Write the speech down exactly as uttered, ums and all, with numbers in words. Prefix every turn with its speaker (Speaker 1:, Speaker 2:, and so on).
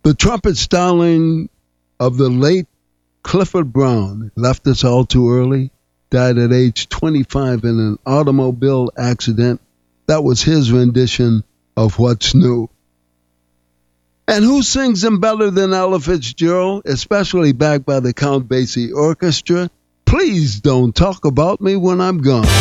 Speaker 1: The trumpet starling of the late Clifford Brown left us all too early, died at age twenty-five in an automobile accident. That was his rendition of What's New. And who sings them better than Ella Fitzgerald, especially backed by the Count Basie Orchestra? Please don't talk about me when I'm gone.